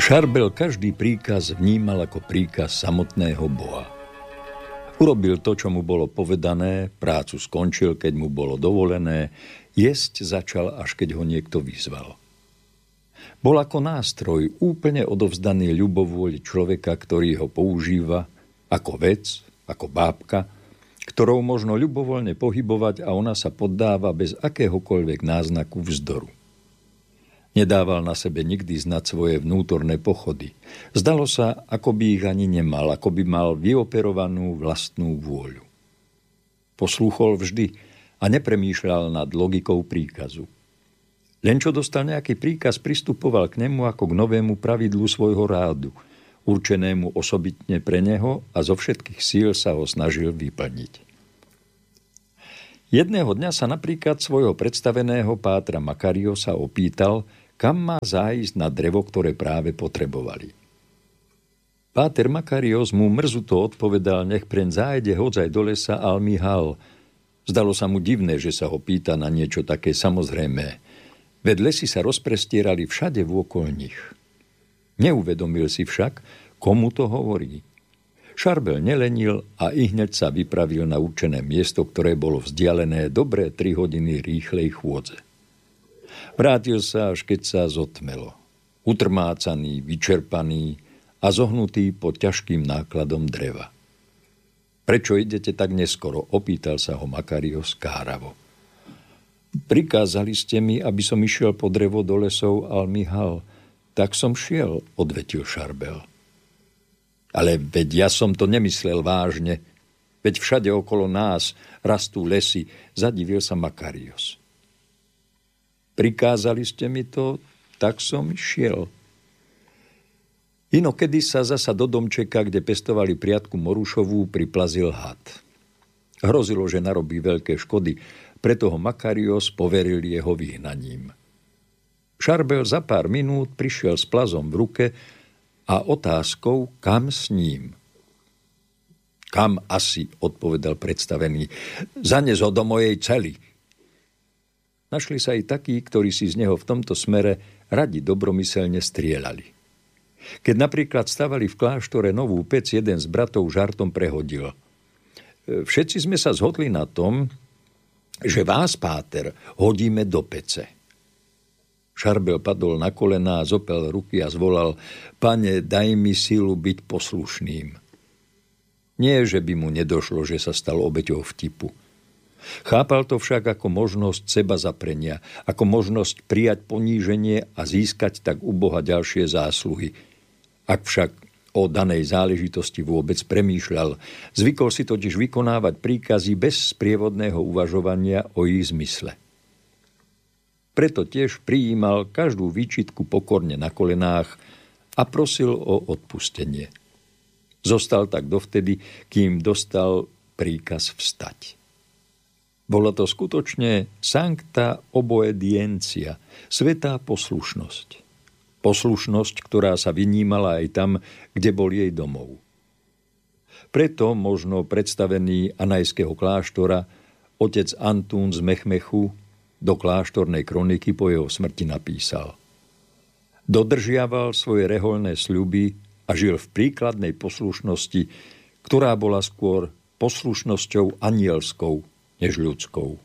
Šarbel každý príkaz vnímal ako príkaz samotného Boha. Urobil to, čo mu bolo povedané, prácu skončil, keď mu bolo dovolené, jesť začal, až keď ho niekto vyzval. Bol ako nástroj úplne odovzdaný ľubovôli človeka, ktorý ho používa ako vec, ako bábka, ktorou možno ľubovoľne pohybovať a ona sa poddáva bez akéhokoľvek náznaku vzdoru. Nedával na sebe nikdy znať svoje vnútorné pochody. Zdalo sa, ako by ich ani nemal, ako by mal vyoperovanú vlastnú vôľu. Poslúchol vždy a nepremýšľal nad logikou príkazu. Len čo dostal nejaký príkaz, pristupoval k nemu ako k novému pravidlu svojho rádu, určenému osobitne pre neho a zo všetkých síl sa ho snažil vyplniť. Jedného dňa sa napríklad svojho predstaveného pátra Makariosa opýtal, kam má zájsť na drevo, ktoré práve potrebovali. Páter Makarios mu mrzuto odpovedal, nech preň zájde hodzaj do lesa Almihal. Zdalo sa mu divné, že sa ho pýta na niečo také samozrejmé. Veď lesy sa rozprestierali všade vôkol nich. Neuvedomil si však, komu to hovorí. Šarbel nelenil a ihneď sa vypravil na určené miesto, ktoré bolo vzdialené dobré 3 hodiny rýchlej chôdze. Vrátil sa, až keď sa zotmelo. Utrmácaný, vyčerpaný a zohnutý pod ťažkým nákladom dreva. Prečo idete tak neskoro? Opýtal sa ho Makarios káravo. Prikázali ste mi, aby som išiel po drevo do lesov Almihal. Tak som šiel, odvetil Šarbel. Ale veď ja som to nemyslel vážne. Veď všade okolo nás rastú lesy, zadivil sa Makarios. Prikázali ste mi to, tak som šiel. Inokedy sa zasa do domčeka, kde pestovali priatku Morušovú, priplazil had. Hrozilo, že narobí veľké škody, preto ho Makarios poveril jeho vyhnaním. Šarbel za pár minút prišiel s plazom v ruke a otázkou, kam s ním. Kam asi, odpovedal predstavený. Zanes ho do mojej cely. Našli sa aj takí, ktorí si z neho v tomto smere radi dobromyselne strieľali. Keď napríklad stavali v kláštore novú pec, jeden z bratov žartom prehodil. Všetci sme sa zhodli na tom, že vás, páter, hodíme do pece. Šarbel padol na kolená, zopel ruky a zvolal, Pane, daj mi silu byť poslušným. Nie, že by mu nedošlo, že sa stal obeťou vtipu. Chápal to však ako možnosť seba zaprenia, ako možnosť prijať poníženie a získať tak u Boha ďalšie zásluhy. Ak však o danej záležitosti vôbec premýšľal, zvykol si totiž vykonávať príkazy bez sprievodného uvažovania o ich zmysle. Preto tiež prijímal každú výčitku pokorne na kolenách a prosil o odpustenie. Zostal tak dovtedy, kým dostal príkaz vstať. Bola to skutočne sancta obediencia, svätá poslušnosť. Poslušnosť, ktorá sa vynímala aj tam, kde bol jej domov. Preto možno predstavený Anajského kláštora otec Antún z Mechmechu do kláštornej kroniky po jeho smrti napísal. Dodržiaval svoje rehoľné sľuby a žil v príkladnej poslušnosti, ktorá bola skôr poslušnosťou anielskou, než ľudskou.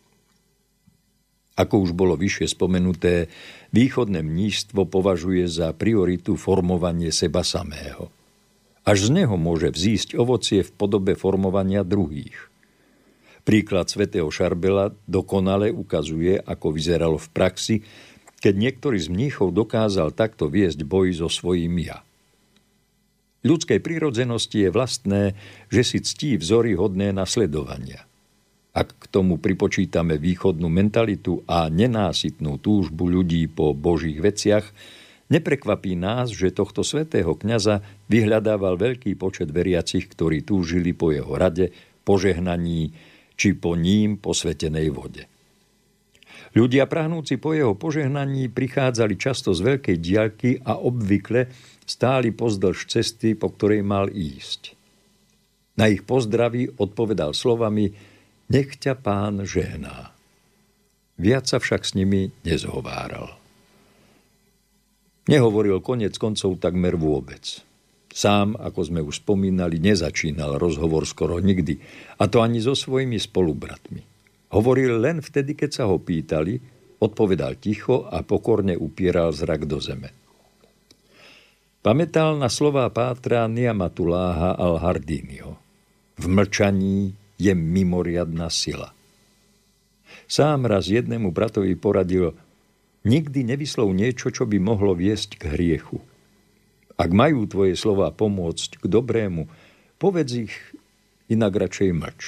Ako už bolo vyššie spomenuté, východné mníšstvo považuje za prioritu formovanie seba samého. Až z neho môže vzísť ovocie v podobe formovania druhých. Príklad svätého Šarbela dokonale ukazuje, ako vyzeralo v praxi, keď niektorý z mníchov dokázal takto viesť boj so svojím ja. Ľudskej prirodzenosti je vlastné, že si ctí vzory hodné nasledovania. Ak k tomu pripočítame východnú mentalitu a nenásytnú túžbu ľudí po božích veciach, neprekvapí nás, že tohto svätého kňaza vyhľadával veľký počet veriacich, ktorí túžili po jeho rade, požehnaní či po ním posvätenej vode. Ľudia prahnúci po jeho požehnaní prichádzali často z veľkej diaľky a obvykle stáli pozdĺž cesty, po ktorej mal ísť. Na ich pozdravy odpovedal slovami Nech ťa Pán žehná. Viac sa však s nimi nezhováral. Nehovoril konec koncov takmer vôbec. Sám, ako sme už spomínali, nezačínal rozhovor skoro nikdy, a to ani so svojimi spolubratmi. Hovoril len vtedy, keď sa ho pýtali, odpovedal ticho a pokorne upieral zrak do zeme. Pamätal na slová pátra Niamatuláha al-Hardíniho. V mlčaní je mimoriadna sila. Sám raz jednému bratovi poradil: nikdy nevyslov niečo, čo by mohlo viesť k hriechu. Ak majú tvoje slová pomôcť k dobrému, povedz ich, inak radšej mlč.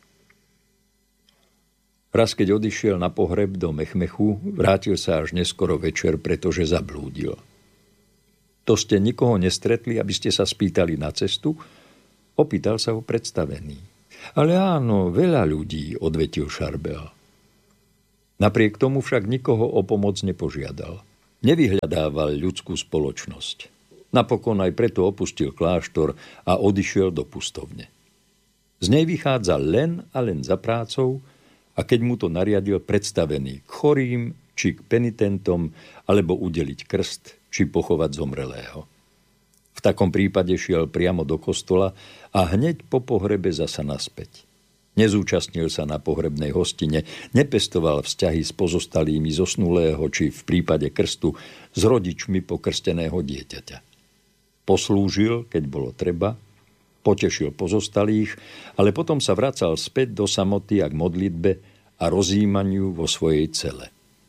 Raz, keď odišiel na pohreb do Mechmechu, vrátil sa až neskoro večer, pretože zablúdil. To ste nikoho nestretli, aby ste sa spýtali na cestu? Opýtal sa ho predstavený. Ale áno, veľa ľudí, odvetil Charbel. Napriek tomu však nikoho o pomoc nepožiadal. Nevyhľadával ľudskú spoločnosť. Napokon aj preto opustil kláštor a odišiel do pustovne. Z nej vychádza len a len za prácou, a keď mu to nariadil predstavený k chorým či k penitentom, alebo udeliť krst či pochovať zomrelého. V takom prípade šiel priamo do kostola a hneď po pohrebe zasa naspäť. Nezúčastnil sa na pohrebnej hostine, nepestoval vzťahy s pozostalými zosnulého či v prípade krstu s rodičmi pokrsteného dieťaťa. Poslúžil, keď bolo treba, potešil pozostalých, ale potom sa vracal späť do samoty a k modlitbe a rozjímaniu vo svojej cele.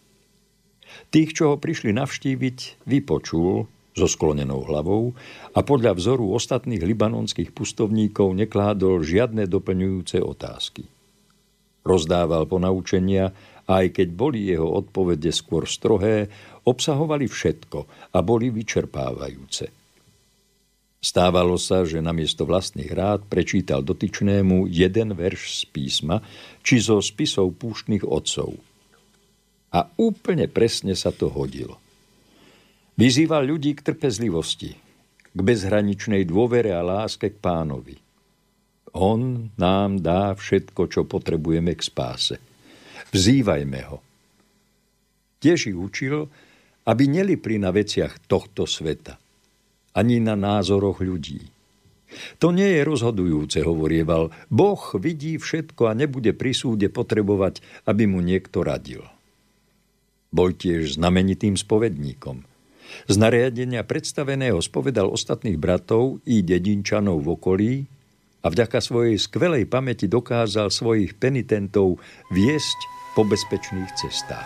Tých, čo ho prišli navštíviť, vypočul so sklonenou hlavou a podľa vzoru ostatných libanonských pustovníkov nekládol žiadne doplňujúce otázky. Rozdával ponaučenia a aj keď boli jeho odpovede skôr strohé, obsahovali všetko a boli vyčerpávajúce. Stávalo sa, že namiesto vlastných rád prečítal dotyčnému jeden verš z písma či zo spisov púštnych otcov. A úplne presne sa to hodilo. Vyzýval ľudí k trpezlivosti, k bezhraničnej dôvere a láske k Pánovi. On nám dá všetko, čo potrebujeme k spáse. Vzývajme ho. Tiež ich učil, aby nelipli na veciach tohto sveta, ani na názoroch ľudí. To nie je rozhodujúce, hovorieval. Boh vidí všetko a nebude pri súde potrebovať, aby mu niekto radil. Bol tiež znamenitým spovedníkom. Z nariadenia predstaveného spovedal ostatných bratov i dedinčanov v okolí a vďaka svojej skvelej pamäti dokázal svojich penitentov viesť po bezpečných cestách.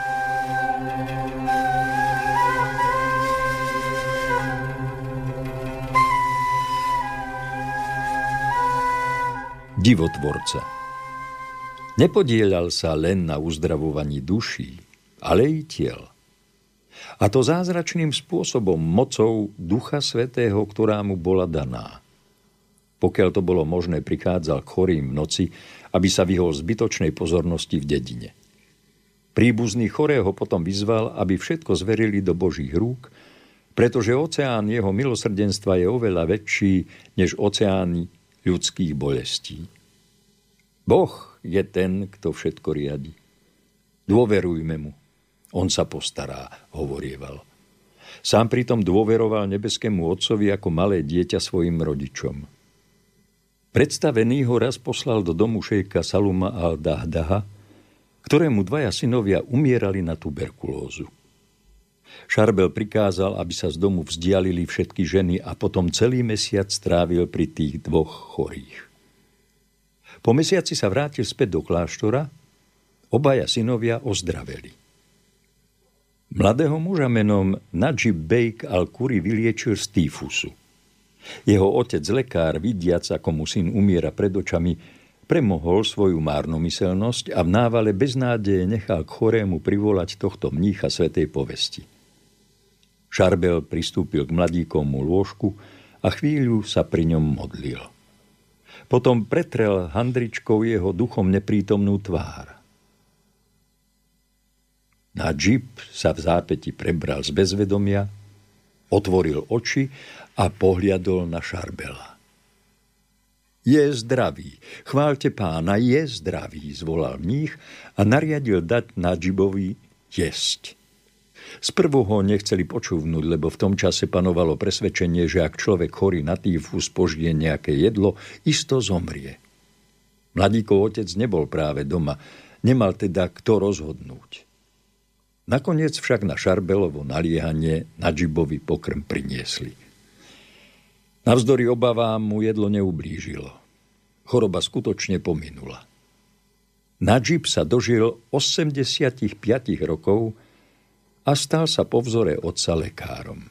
Divotvorca. Nepodielal sa len na uzdravovaní duší, ale i tiel. A to zázračným spôsobom, mocou Ducha Svätého, ktorá mu bola daná. Pokiaľ to bolo možné, prichádzal k chorým v noci, aby sa vyhol zbytočnej pozornosti v dedine. Príbuzný chorého potom vyzval, aby všetko zverili do Božích rúk, pretože oceán jeho milosrdenstva je oveľa väčší než oceány ľudských bolestí. Boh je ten, kto všetko riadi. Dôverujme mu. On sa postará, hovorieval. Sám pritom dôveroval nebeskému Otcovi ako malé dieťa svojim rodičom. Predstavený ho raz poslal do domu šejka Saluma al-Dahdaha, ktorému dvaja synovia umierali na tuberkulózu. Charbel prikázal, aby sa z domu vzdialili všetky ženy a potom celý mesiac strávil pri tých dvoch chorých. Po mesiaci sa vrátil späť do kláštora, obaja synovia ozdraveli. Mladého muža menom Nadžib Bejk al-Kuri vyliečil z týfusu. Jeho otec lekár, vidiac, ako mu syn umiera pred očami, premohol svoju márnomyselnosť a v návale beznádeje nechal k chorému privolať tohto mnícha svätej povesti. Charbel pristúpil k mladíkovmu lôžku a chvíľu sa pri ňom modlil. Potom pretrel handričkou jeho duchom neprítomnú tvár. Nadžib sa v zápäti prebral z bezvedomia, otvoril oči a pohliadol na Charbela. Je zdravý, chváľte Pána, je zdravý, zvolal mních a nariadil dať Nadžibovi jesť. Sprvu ho nechceli počúvnuť, lebo v tom čase panovalo presvedčenie, že ak človek chorý na týfus požije nejaké jedlo, isto zomrie. Mladíkov otec nebol práve doma, nemal teda kto rozhodnúť. Nakoniec však na Šarbelovo naliehanie Nadžibovi pokrm priniesli. Navzdory obavám mu jedlo neublížilo. Choroba skutočne pominula. Nadžib sa dožil 85 rokov a stal sa po vzore otca lekárom.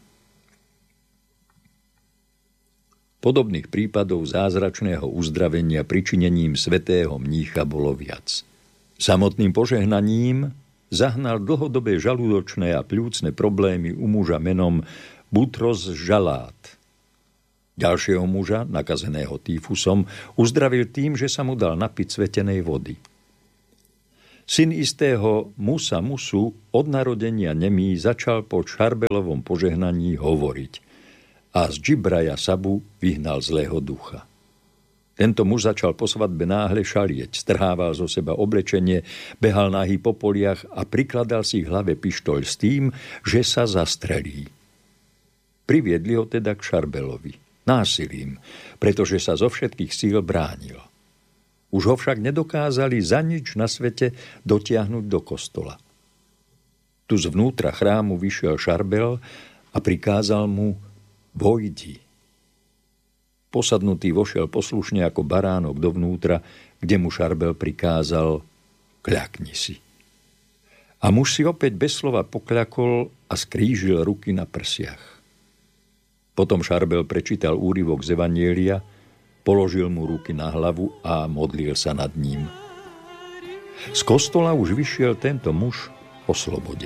Podobných prípadov zázračného uzdravenia pričinením svätého mnícha bolo viac. Samotným požehnaním zahnal dlhodobé žalúdočné a pľúcne problémy u muža menom Butros Žalát. Ďalšieho muža, nakazeného týfusom, uzdravil tým, že sa mu dal napiť svetenej vody. Syn istého Musa Musu, od narodenia nemý, začal po Šarbelovom požehnaní hovoriť a z Džibraja Sabu vyhnal zlého ducha. Tento muž začal po svadbe náhle šalieť, strhával zo seba oblečenie, behal nahý po poliach a prikladal si k hlave pištoľ s tým, že sa zastrelí. Priviedli ho teda k Šarbelovi, násilím, pretože sa zo všetkých síl bránil. Už ho však nedokázali za nič na svete dotiahnuť do kostola. Tu zvnútra chrámu vyšiel Šarbel a prikázal mu: vojdi. Posadnutý vošiel poslušne ako baránok dovnútra, kde mu Šarbel prikázal: kľakni si. A muž si opäť bez slova pokľakol a skrížil ruky na prsiach. Potom Šarbel prečítal úryvok z Evanjelia, položil mu ruky na hlavu a modlil sa nad ním. Z kostola už vyšiel tento muž oslobodený.